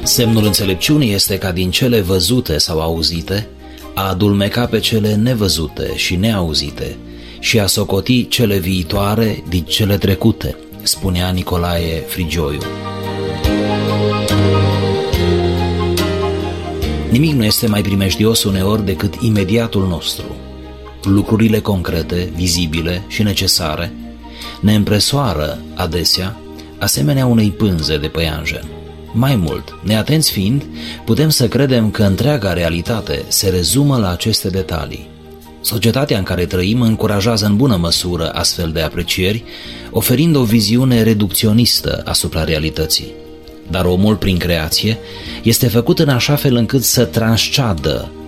Semnul înțelepciunii este ca din cele văzute sau auzite a adulmeca pe cele nevăzute și neauzite și a socoti cele viitoare din cele trecute, spunea Nicolae Frigioiu. Nimic nu este mai primejdios uneori decât imediatul nostru. Lucrurile concrete, vizibile și necesare ne împresoară adesea asemenea unei pânze de păianjen. Mai mult, neatenți fiind, putem să credem că întreaga realitate se rezumă la aceste detalii. Societatea în care trăim încurajează în bună măsură astfel de aprecieri, oferind o viziune reducționistă asupra realității. Dar omul, prin creație, este făcut în așa fel încât să transceadă